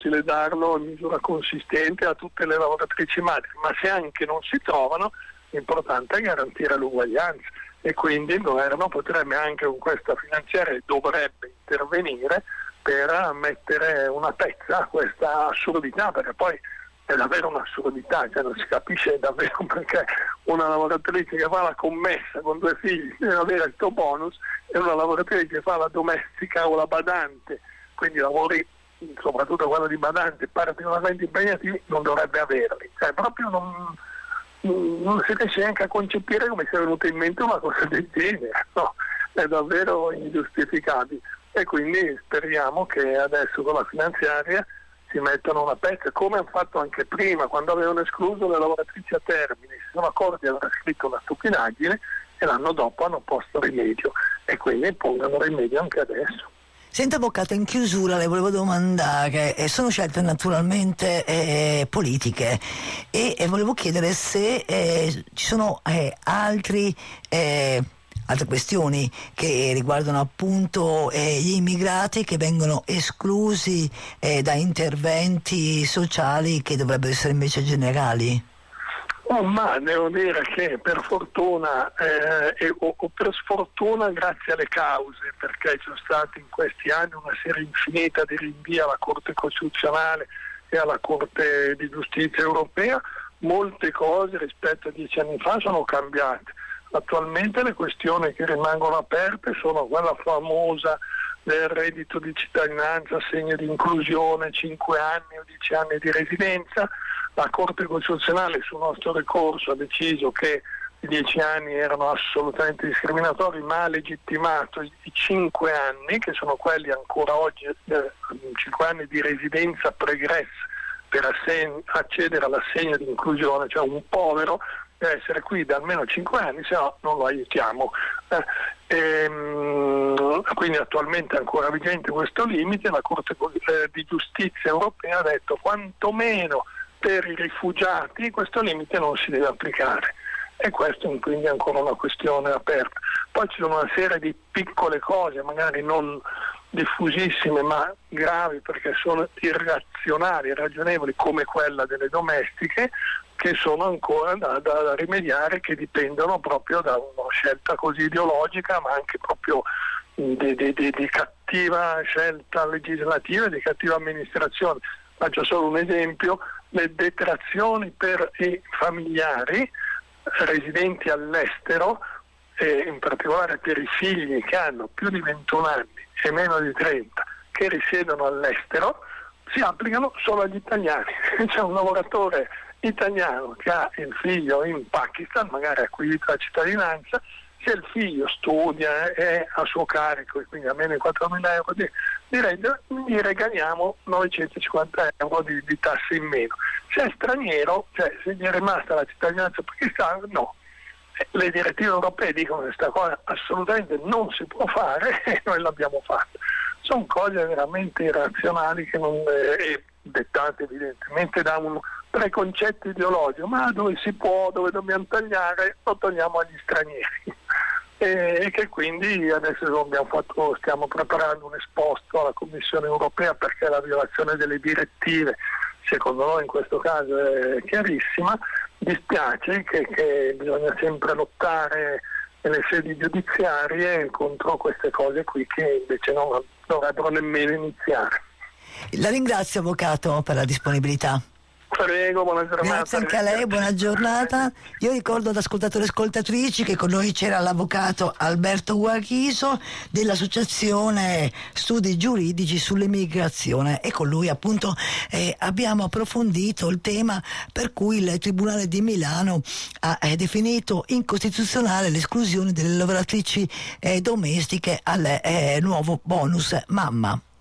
utile darlo in misura consistente a tutte le lavoratrici madri, ma se anche non si trovano, l'importante è garantire l'uguaglianza, e quindi il governo potrebbe anche con questa finanziaria dovrebbe intervenire per mettere una pezza a questa assurdità, perché poi è davvero un'assurdità, cioè non si capisce davvero perché una lavoratrice che fa la commessa con 2 figli deve avere questo bonus e una lavoratrice che fa la domestica o la badante, quindi lavori soprattutto quello di badante particolarmente impegnativi, non dovrebbe averli. Cioè proprio non si riesce neanche a concepire come sia venuta in mente una cosa del genere, no? È davvero ingiustificabile, e quindi speriamo che adesso con la finanziaria si mettano una pezza, come hanno fatto anche prima, quando avevano escluso le lavoratrici a termine, si sono accorti di aver scritto una stupidaggine e l'anno dopo hanno posto rimedio, e quindi pongano rimedio anche adesso. Senta avvocato, in chiusura le volevo domandare, sono scelte naturalmente politiche e volevo chiedere se ci sono altre questioni che riguardano appunto gli immigrati che vengono esclusi da interventi sociali che dovrebbero essere invece generali. Ma devo dire che per fortuna o per sfortuna, grazie alle cause, perché ci sono stati in questi anni una serie infinita di rinvii alla Corte Costituzionale e alla Corte di Giustizia Europea, molte cose rispetto a 10 anni fa sono cambiate. Attualmente le questioni che rimangono aperte sono quella famosa del reddito di cittadinanza, assegno di inclusione, 5 anni o 10 anni di residenza. La Corte Costituzionale sul nostro ricorso ha deciso che i 10 anni erano assolutamente discriminatori, ma ha legittimato i 5 anni, che sono quelli ancora oggi, 5 anni di residenza pregressa per accedere all'assegno di inclusione, cioè un povero deve essere qui da almeno 5 anni, se no non lo aiutiamo. Quindi attualmente è ancora vigente questo limite. La Corte di Giustizia Europea ha detto quantomeno per i rifugiati questo limite non si deve applicare, e questo quindi è ancora una questione aperta. Poi ci sono una serie di piccole cose, magari non diffusissime ma gravi perché sono irrazionali, irragionevoli, come quella delle domestiche, che sono ancora da rimediare, che dipendono proprio da una scelta così ideologica, ma anche proprio di cattiva scelta legislativa e di cattiva amministrazione. Faccio solo un esempio: le detrazioni per i familiari residenti all'estero, e in particolare per i figli che hanno più di 21 anni e meno di 30 che risiedono all'estero, si applicano solo agli italiani. C'è un lavoratore italiano che ha il figlio in Pakistan, magari ha acquisito la cittadinanza, se il figlio studia è a suo carico e quindi almeno i 4.000 euro di reddito, gli regaliamo 950 euro di tasse in meno. Se è straniero, cioè se gli è rimasta la cittadinanza pakistana, no. Le direttive europee dicono che questa cosa assolutamente non si può fare e noi l'abbiamo fatta. Sono cose veramente irrazionali che dettate evidentemente da un preconcetto ideologico, ma dove si può, dove dobbiamo tagliare, lo togliamo agli stranieri. E che quindi adesso stiamo preparando un esposto alla Commissione europea, perché la violazione delle direttive secondo noi in questo caso è chiarissima. Dispiace che bisogna sempre lottare nelle sedi giudiziarie contro queste cose qui che invece non dovrebbero nemmeno iniziare. La ringrazio avvocato per la disponibilità. Prego, buona giornata. Grazie anche a lei, buona giornata. Io ricordo ad ascoltatori e ascoltatrici che con noi c'era l'avvocato Alberto Guarchiso dell'Associazione Studi Giuridici sull'Immigrazione, e con lui appunto abbiamo approfondito il tema per cui il Tribunale di Milano ha definito incostituzionale l'esclusione delle lavoratrici domestiche al nuovo bonus mamma.